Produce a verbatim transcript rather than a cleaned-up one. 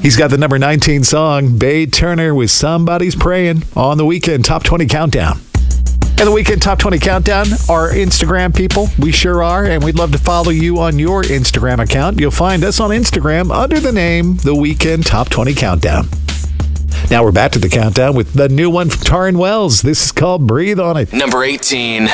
He's got the number nineteen song, Bay Turner with Somebody's Praying, on the Weekend Top twenty Countdown. And the Weekend Top twenty Countdown are Instagram people. We sure are, and we'd love to follow you on your Instagram account. You'll find us on Instagram under the name The Weekend Top twenty Countdown. Now we're back to the countdown with the new one from Taryn Wells. This is called Breathe On It. Number eighteen.